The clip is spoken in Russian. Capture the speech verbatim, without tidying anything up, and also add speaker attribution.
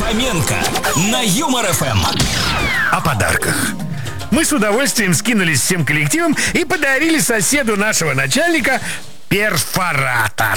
Speaker 1: Хоменко на Юмор эф эм.
Speaker 2: О подарках. Мы с удовольствием скинулись всем коллективом и подарили соседу нашего начальника перфоратор.